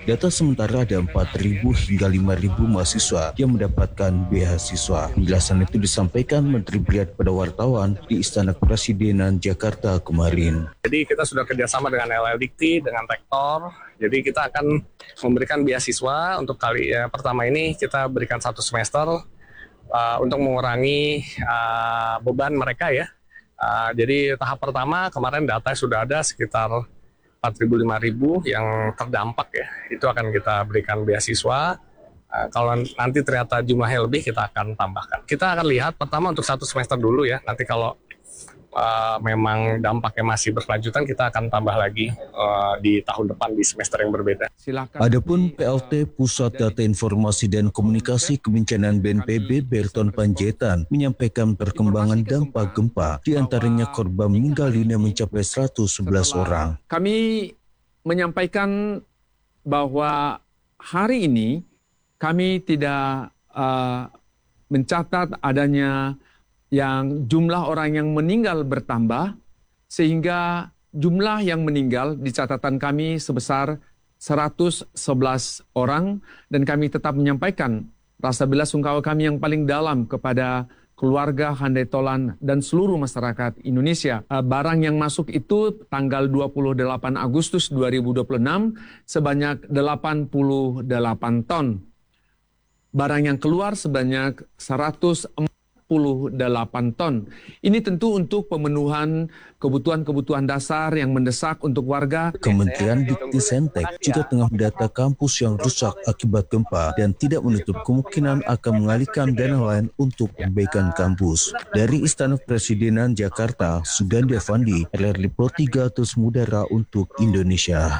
Data sementara ada 4.000 hingga 5.000 mahasiswa yang mendapatkan beasiswa. Penjelasan itu disampaikan Menteri Briat pada wartawan di Istana Kepresidenan Jakarta kemarin. Jadi kita sudah kerjasama dengan LLDikti, dengan Rektor. Jadi kita akan memberikan beasiswa untuk kali pertama ini kita berikan 1 semester untuk mengurangi beban mereka ya. Jadi tahap pertama kemarin data sudah ada sekitar 4.000-5.000 yang terdampak ya, itu akan kita berikan beasiswa. Kalau nanti ternyata jumlahnya lebih kita akan tambahkan. Kita akan lihat pertama untuk 1 semester dulu ya, nanti kalau memang dampaknya masih berkelanjutan kita akan tambah lagi di tahun depan di semester yang berbeda. Adapun PLT Pusat Data Informasi dan Komunikasi Kebencanaan BNPB Berton Panjaitan menyampaikan perkembangan dampak gempa, di antaranya korban meninggal dunia mencapai 111 orang. Kami menyampaikan bahwa hari ini kami tidak mencatat adanya yang jumlah orang yang meninggal bertambah, sehingga jumlah yang meninggal di catatan kami sebesar 111 orang, dan kami tetap menyampaikan rasa bela sungkawa kami yang paling dalam kepada keluarga Handai Tolan dan seluruh masyarakat Indonesia. Barang yang masuk itu tanggal 28 Agustus 2026 sebanyak 88 ton. Barang yang keluar sebanyak 148 ton. Ini tentu untuk pemenuhan kebutuhan-kebutuhan dasar yang mendesak untuk warga. Kementerian Diktisentek juga tengah mendata kampus yang rusak akibat gempa dan tidak menutup kemungkinan akan mengalihkan dana lain untuk perbaikan kampus. Dari Istana Kepresidenan Jakarta, Sugandi Avandi, RRI Pro 3 terus mengudara untuk Indonesia.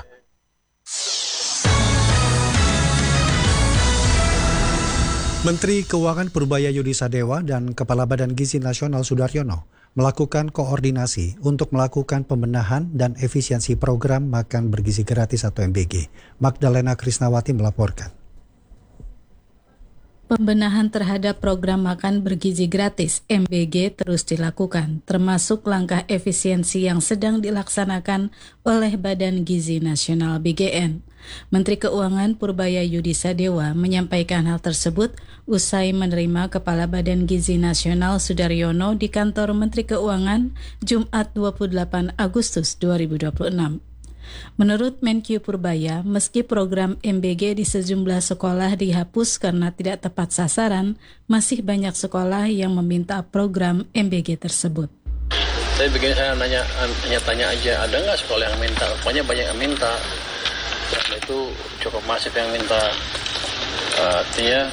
Menteri Keuangan Purbaya Yudi Sadewa dan Kepala Badan Gizi Nasional Sudaryono melakukan koordinasi untuk melakukan pembenahan dan efisiensi program makan bergizi gratis atau MBG. Magdalena Krisnawati melaporkan. Pembenahan terhadap program makan bergizi gratis (MBG) terus dilakukan, termasuk langkah efisiensi yang sedang dilaksanakan oleh Badan Gizi Nasional (BGN). Menteri Keuangan Purbaya Yudi Sadewa menyampaikan hal tersebut usai menerima Kepala Badan Gizi Nasional Sudaryono di kantor Menteri Keuangan Jumat 28 Agustus 2026. Menurut Menkyu Purbaya, meski program MBG di sejumlah sekolah dihapus karena tidak tepat sasaran, masih banyak sekolah yang meminta program MBG tersebut. Saya tanya aja, ada nggak sekolah yang minta? Pokoknya banyak yang minta. Karena itu cukup masif yang minta. Artinya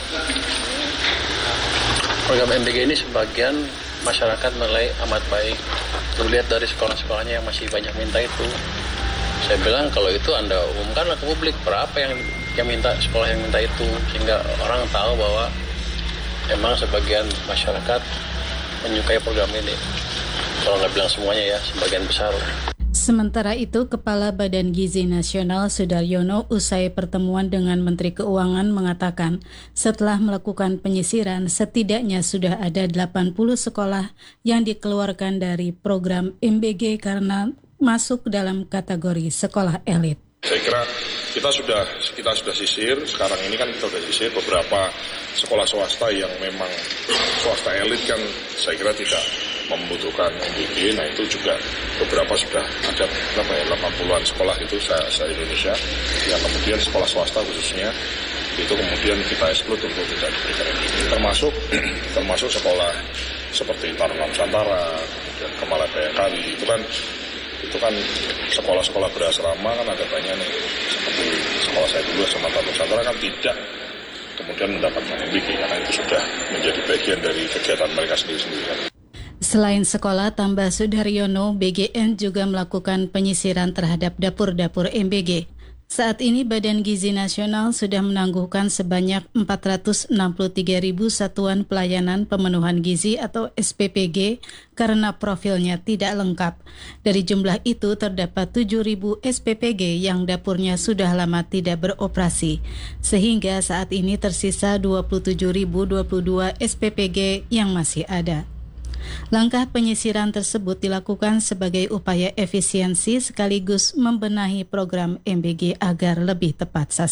program MBG ini sebagian masyarakat menilai amat baik. Terlihat dari sekolah-sekolahnya yang masih banyak minta itu. Saya bilang kalau itu Anda umumkanlah ke publik berapa yang minta, sekolah yang minta itu, sehingga orang tahu bahwa emang sebagian masyarakat menyukai program ini. Kalau nggak bilang semuanya ya, sebagian besar. Sementara itu, Kepala Badan Gizi Nasional Sudaryono usai pertemuan dengan Menteri Keuangan mengatakan setelah melakukan penyisiran setidaknya sudah ada 80 sekolah yang dikeluarkan dari program MBG karena masuk dalam kategori sekolah elit. Saya kira kita sudah sisir, sekarang ini kan kita sudah sisir beberapa sekolah swasta yang memang swasta elit kan saya kira tidak membutuhkan MBG. Nah itu juga beberapa sudah ada 80-an sekolah itu se-Indonesia yang kemudian sekolah swasta khususnya itu kemudian kita eksklud untuk tidak diberikan MBG. Termasuk sekolah seperti Tarunam Nusantara, kemudian Kemala Bayangkari, itu kan sekolah-sekolah berasrama kan ada banyak nih, seperti sekolah saya dulu sama Tarunam Nusantara kan tidak kemudian mendapatkan MBG karena itu sudah menjadi bagian dari kegiatan mereka sendiri-sendiri. Selain sekolah, tambah Sudaryono, BGN juga melakukan penyisiran terhadap dapur-dapur MBG. Saat ini Badan Gizi Nasional sudah menangguhkan sebanyak 463.000 satuan pelayanan pemenuhan gizi atau SPPG karena profilnya tidak lengkap. Dari jumlah itu terdapat 7.000 SPPG yang dapurnya sudah lama tidak beroperasi, sehingga saat ini tersisa 27.022 SPPG yang masih ada. Langkah penyisiran tersebut dilakukan sebagai upaya efisiensi sekaligus membenahi program MBG agar lebih tepat sasaran.